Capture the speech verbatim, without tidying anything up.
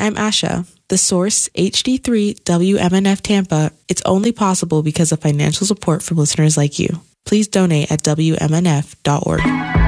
I'm Asha. The source, H D three W M N F Tampa, it's only possible because of financial support from listeners like you. Please donate at W M N F dot org.